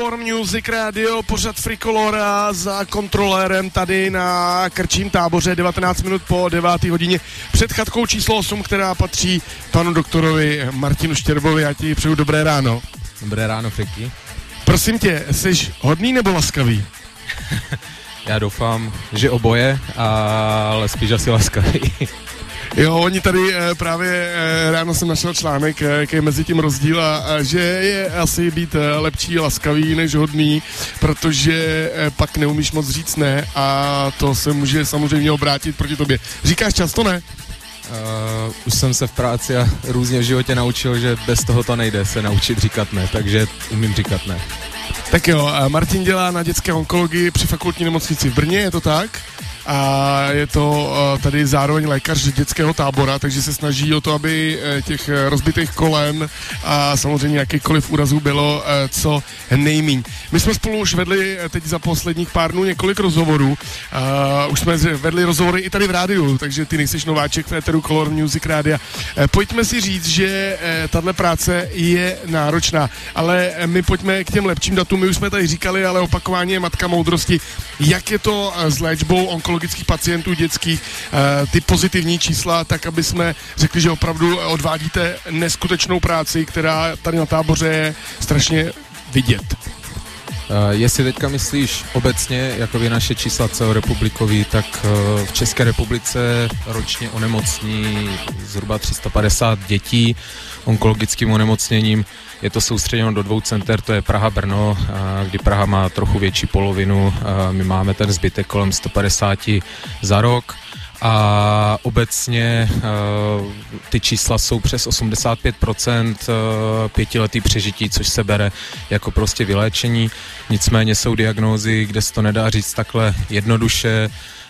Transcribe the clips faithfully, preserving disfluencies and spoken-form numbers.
Music Radio, pořad Frikolora za kontrolérem tady na Krčím táboře, devatenáct minut po deváté hodině před chatkou číslo osm, která patří panu doktorovi Martinu Štěrbovi. Já ti přeju dobré ráno. Dobré ráno, Friky. Prosím tě, jsi hodný nebo laskavý? Já doufám, že oboje, ale spíš asi laskavý. Jo, oni tady e, právě e, ráno jsem našel článek, e, jaký je mezi tím rozdíl a, a že je asi být e, lepší laskavý než hodný, protože e, pak neumíš moc říct ne a to se může samozřejmě obrátit proti tobě. Říkáš často ne? Uh, už jsem se v práci a různě v životě naučil, že bez toho to nejde se naučit říkat ne, takže umím říkat ne. Tak jo, Martin dělá na dětské onkologii při fakultní nemocnici v Brně, je to tak? A je to tady zároveň lékař dětského tábora, takže se snaží o to, aby těch rozbitých kolen a samozřejmě jakýchkoliv úrazů bylo co nejmíň. My jsme spolu už vedli teď za posledních pár dnů několik rozhovorů. Uh, už jsme vedli rozhovory i tady v rádiu, takže ty nejseš nováček v éteru Color Music Rádia. Uh, pojďme si říct, že uh, tahle práce je náročná, ale my pojďme k těm lepším datům. My už jsme tady říkali, ale opakování je matka moudrosti. Jak je to s léčbou onkologických pacientů dětských, ty pozitivní čísla, tak aby jsme řekli, že opravdu odvádíte neskutečnou práci, která tady na táboře je strašně vidět. Uh, jestli teďka myslíš obecně, jako by naše čísla celorepublikový, tak uh, v České republice ročně onemocní zhruba tři sta padesát dětí onkologickým onemocněním. Je to soustředěno do dvou center, to je Praha-Brno, kdy Praha má trochu větší polovinu, my máme ten zbytek kolem sto padesát za rok a obecně ty čísla jsou přes osmdesát pět procent pětiletý přežití, což se bere jako prostě vyléčení. Nicméně jsou diagnózy, kde se to nedá říct takhle jednoduše,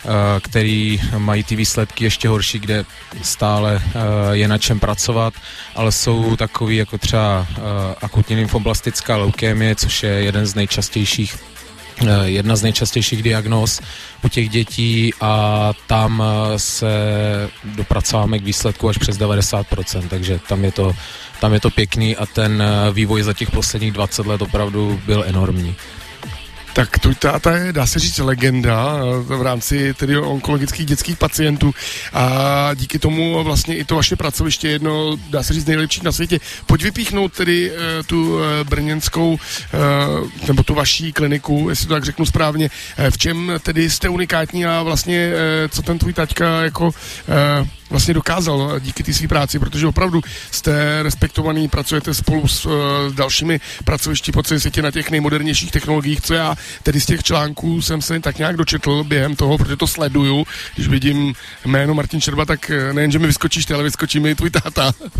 který mají ty výsledky ještě horší, kde stále je na čem pracovat, ale jsou takový jako třeba akutní lymfoblastická leukémie, což je jeden z nejčastějších jedna z nejčastějších diagnóz u těch dětí a tam se dopracováme k výsledku až přes devadesát procent, takže tam je to, tam je to pěkný a ten vývoj za těch posledních dvacet let opravdu byl enormní. Tak tvůj táta je, dá se říct, legenda v rámci tedy onkologických dětských pacientů a díky tomu vlastně i to vaše pracoviště je jedno, dá se říct, nejlepší na světě. Pojď vypíchnout tedy tu brněnskou, nebo tu vaší kliniku, jestli to tak řeknu správně, v čem tedy jste unikátní a vlastně co ten tvůj taťka jako vlastně dokázal díky té své práci, protože opravdu jste respektovaný, pracujete spolu s uh, dalšími pracovišti po celém světě na těch nejmodernějších technologiích, co já tedy z těch článků jsem se tak nějak dočetl během toho, protože to sleduju. Když vidím jméno Martin Štěrba, tak nejen, že mi vyskočíš ty, ale vyskočí mi tvůj táta. Uh,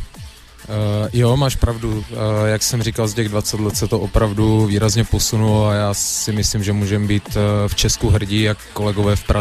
jo, máš pravdu. Uh, jak jsem říkal, z těch dvacet let se to opravdu výrazně posunulo a já si myslím, že můžeme být uh, v Česku hrdí, jak kolegové v Praze